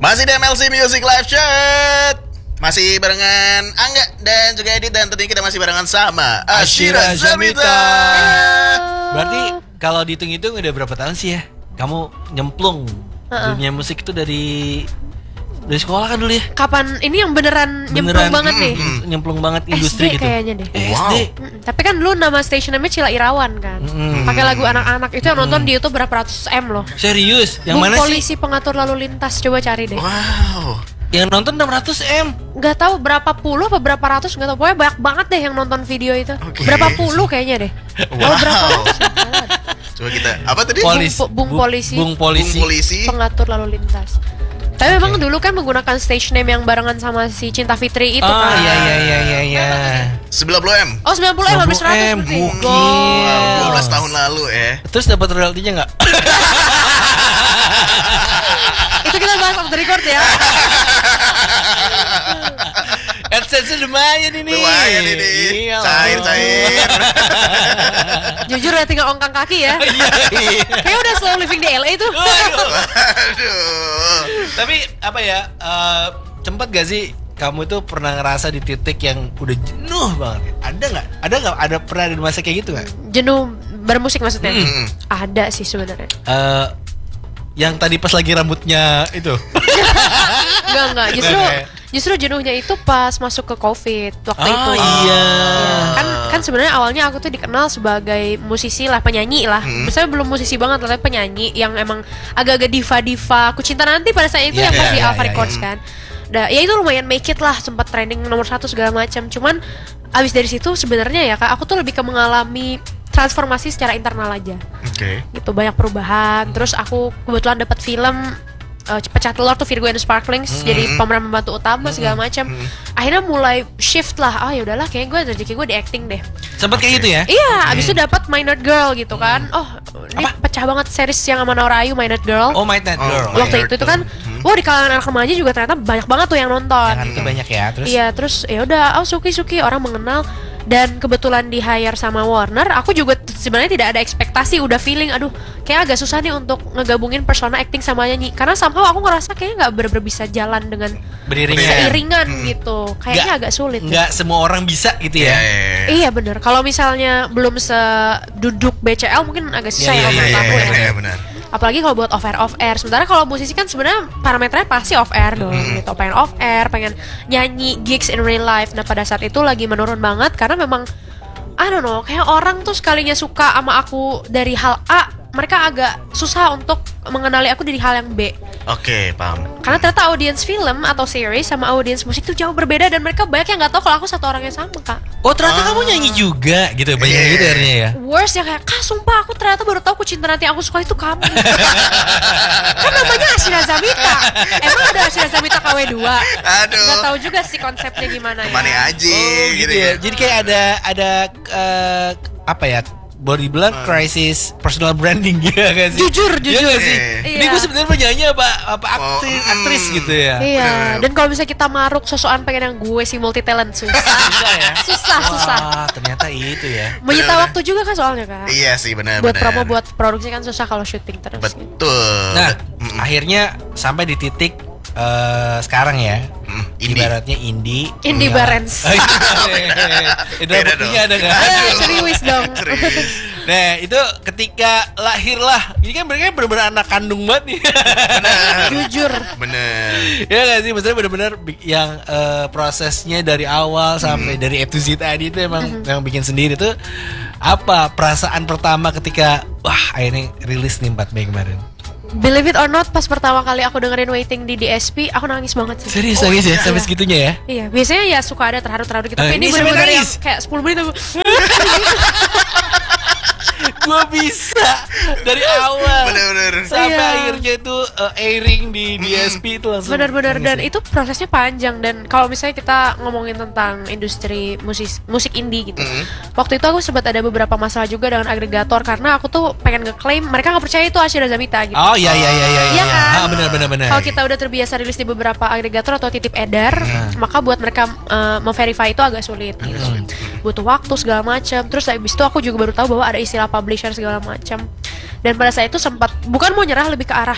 Masih di MLC Music Live Chat. Masih barengan Angga dan juga Edit. Dan tentunya kita masih barengan sama Ashira Zamita. Berarti kalau dihitung-hitung udah berapa tahun sih ya kamu nyemplung dunia musik itu dari sekolah kan dulu ya? Kapan ini yang beneran nyemplung banget nih? Nyemplung banget industri SD gitu. kayaknya deh. SD. Tapi kan dulu nama station namanya Cila Irawan kan. Pakai lagu anak-anak itu yang nonton di YouTube berapa ratus M loh. Serius? Yang Bung mana Polisi sih? Pengatur Lalu Lintas, coba cari deh. Wow. Yang nonton 600 M. Gak tahu berapa puluh apa berapa ratus, gak tahu, pokoknya banyak banget deh yang nonton video itu. Berapa puluh kayaknya deh. Wow. Oh, berapa ratus? Coba kita apa tadi? Bung Polisi. Bung Polisi Pengatur Lalu Lintas. Tapi memang dulu kan menggunakan stage name yang barengan sama si Cinta Fitri itu kan. Iya. 90M. Oh 90M habis 100 berarti. Wow, 12 tahun lalu ya. Terus dapat royaltinya nggak? Itu kita bahas off the record ya. AdSense lumayan ini. Iya, Cair. Jujur ya tinggal ongkang kaki ya. Kayaknya udah slow living di LA tuh. Aduh. Tapi apa ya? Cepet gak sih kamu itu pernah ngerasa di titik yang udah jenuh banget? Ada nggak? Ada pernah di masa kayak gitu nggak? Jenuh bermusik maksudnya? Ada sih sebenarnya. Yang tadi pas lagi rambutnya itu. Enggak. Justru jenuhnya itu pas masuk ke COVID waktu itu. Iya. Kan sebenarnya awalnya aku tuh dikenal sebagai musisi lah, penyanyi lah. Misalnya belum musisi banget, tapi penyanyi yang emang agak-agak diva-diva. Aku Cinta Nanti pada saat itu yang pas di Alpha Records kan. Nah, ya itu lumayan make it lah, sempat trending nomor 1 segala macam. Cuman abis dari situ sebenarnya ya Kak, aku tuh lebih ke mengalami transformasi secara internal aja. Oke. Gitu, banyak perubahan. Terus aku kebetulan dapat film Pecah Telur tuh, Virgo and the Sparklings, jadi pemeran pembantu utama segala macam. Akhirnya mulai shift lah. Ya udahlah, kayaknya rezeki gue di acting deh. Sempet kayak gitu ya? Iya, abis itu dapat My Nerd Girl gitu kan. Oh, ini pecah banget series yang sama Nora Ayu, My Nerd Girl. Oh, My Nerd Girl. Waktu itu kan, wah di kalangan anak remaja juga ternyata banyak banget tuh yang nonton. Jangan itu banyak ya, terus? Iya, terus ya udah, Suki orang mengenal. Dan kebetulan di hire sama Warner, aku juga sebenarnya tidak ada ekspektasi, udah feeling, aduh, kayak agak susah nih untuk ngegabungin persona acting sama nyanyi. Karena somehow aku ngerasa kayaknya nggak bener-bener bisa jalan dengan seiringan gitu. Kayaknya agak sulit. Nggak semua orang bisa gitu ya? Iya bener. Kalau misalnya belum seduduk BCL mungkin agak susah ya menurut aku ya. Iya benar. Apalagi kalau buat off air. Sementara kalau musisi kan sebenarnya parameternya pasti off air dong gitu. Pengen off air, pengen nyanyi gigs in real life. Nah pada saat itu lagi menurun banget karena memang I don't know, kayak orang tuh sekalinya suka sama aku dari hal A, mereka agak susah untuk mengenali aku dari hal yang B. Oke, paham. Karena ternyata audiens film atau series sama audiens musik tuh jauh berbeda. Dan mereka banyak yang gak tahu kalau aku satu orang yang sama, Kak. Oh ternyata kamu nyanyi juga gitu, banyak gitu akhirnya ya? Worst yang kayak, Kak sumpah aku ternyata baru tahu Ku Cinta Nanti yang aku suka itu kamu. Kan namanya Ashira Zamita. Emang ada Ashira Zamita KW2? Aduh. Gak tahu juga sih konsepnya gimana ya. Kemana aja gitu ya. Jadi kayak ada apa ya? Boleh dibilang crisis personal branding gitu kan sih? Jujur Iya gak sih? Iya. Ini gue sebenarnya penyanyi apa aktris gitu ya? Iya. Dan kalau misalnya kita maruk sosokan pengen yang gue sih multi talent susah. Susah. Ternyata itu ya. Menyita waktu juga kan soalnya Kak. Iya sih benar. Buat promo, buat produksi kan susah kalau syuting terus. Betul. Nah, akhirnya sampai di titik sekarang ya. Ibaratnya indie Barens. Itu buktinya ada nggak? Serius dong. Nah itu ketika lahirlah, ini kan mereka benar-benar anak kandung banget nih. Jujur. Bener. Ya nggak sih, maksudnya benar-benar yang prosesnya dari awal sampai dari A to Z tadi itu emang yang bikin sendiri tuh. Apa perasaan pertama ketika akhirnya rilis nih 4 Mei kemarin? Believe it or not, pas pertama kali aku dengerin Waiting di DSP, aku nangis banget sih. Serius nangis ya? Sampai segitunya ya? Iya, biasanya ya suka ada terharu-terharu gitu. Tapi ini bener-bener yang kayak 10 menit aku gue bisa dari awal bener-bener sampai akhirnya itu airing di DSP itu langsung bener-bener. Dan itu prosesnya panjang. Dan kalau misalnya kita ngomongin tentang industri musik indie gitu, waktu itu aku sempat ada beberapa masalah juga dengan agregator karena aku tuh pengen ngeklaim mereka nggak percaya itu Ashira Zamita gitu. Oh iya kan? Benar. Kalau kita udah terbiasa rilis di beberapa agregator atau titip edar, maka buat mereka memverify itu agak sulit gitu. Butuh waktu segala macam. Terus habis itu aku juga baru tahu bahwa ada istilah publisher segala macam. Dan pada saat itu sempat bukan mau nyerah, lebih ke arah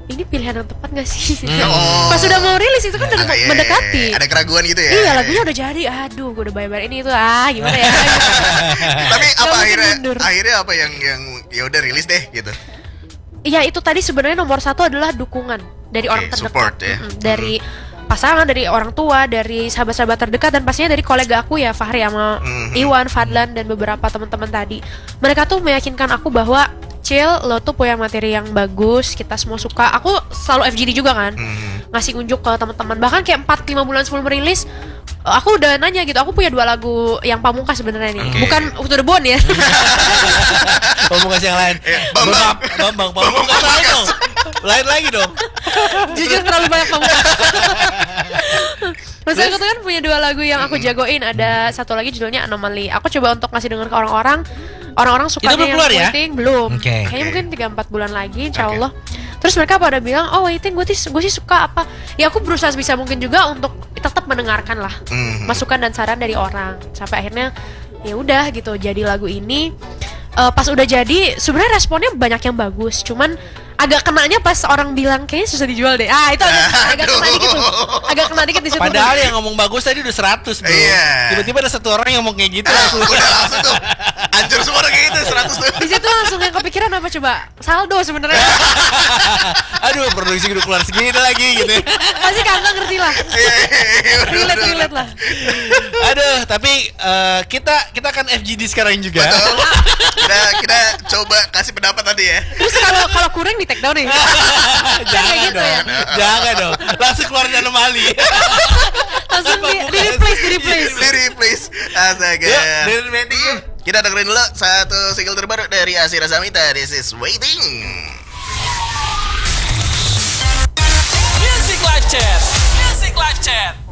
ini pilihan yang tepat gak sih? Oh. Pas udah mau rilis itu kan udah Iya, mendekati. ada keraguan gitu ya. Iya, lagunya udah jadi. Aduh, gue udah bayar ini itu. Gimana ya? Tapi apa Gak mungkin akhirnya mundur. akhirnya apa yang ya udah rilis deh gitu. Iya, itu tadi sebenarnya nomor satu adalah dukungan dari orang terdekat. Support ya. Dari pasangan, dari orang tua, dari sahabat-sahabat terdekat, dan pastinya dari kolega aku ya, Fahri sama Iwan, Fadlan, dan beberapa teman-teman tadi. Mereka tuh meyakinkan aku bahwa Cil, lo tuh punya materi yang bagus, kita semua suka. Aku selalu FGD juga kan, ngasih unjuk ke teman-teman. Bahkan kayak 4-5 bulan sebelum rilis, aku udah nanya gitu. Aku punya 2 lagu yang pamungkas sebenarnya nih, bukan To The Bone ya. Pamungkas yang lain. Bambang Pamungkas lain dong. Lain lagi dong. Jujur terlalu banyak pamungkas. Maksudnya aku tuh kan punya 2 lagu yang aku jagoin. Ada satu lagi judulnya Anomaly. Aku coba untuk ngasih denger ke orang-orang. Orang-orang suka Itu belum keluar ya? Waiting, belum. Oke. Kayaknya mungkin 3-4 bulan lagi, insya Allah. Terus mereka pada bilang, oh Waiting, gue sih suka apa. Ya aku berusaha sebisa mungkin juga untuk tetap mendengarkan lah masukan dan saran dari orang. Sampai akhirnya ya udah gitu jadi lagu ini. Pas udah jadi sebenarnya responnya banyak yang bagus, cuman agak kenanya pas orang bilang kayaknya susah dijual deh. Itu agak kena dikit tuh. Agak kena dikit di situ. Padahal yang ngomong bagus tadi udah 100 bro. Iya. Tiba-tiba ada satu orang yang ngomong kayak gitu langsung. Udah langsung tuh hancur semua udah kayak gitu 100 tuh. Di situ langsung yang kepikiran apa coba? Saldo sebenarnya. Aduh, produksi udah keluar segini lagi gitu. Pasti kakak ngerti lah. Relate lah. Aduh, tapi kita akan FGD sekarang juga. Betul. Kita coba kasih pendapat tadi ya. Terus kalau kurang di take down nih. Jangan kayak gitu dong. ya. Jangan dong. Langsung keluarin anomali. Langsung di replace. Di replace. Astaga. Yuk, dari Randy. Kita dengerin dulu satu single terbaru dari Ashira Samita. This is Waiting. Music Live Chat.